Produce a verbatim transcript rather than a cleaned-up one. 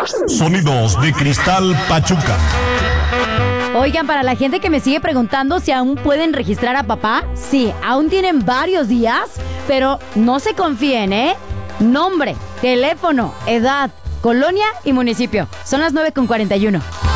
Sonidos de Cristal Pachuca. Oigan, para la gente que me sigue preguntando si aún pueden registrar a papá, sí, aún tienen varios días, pero no se confíen, ¿eh? Nombre, teléfono, edad, colonia y municipio. Son las nueve con cuarenta y uno.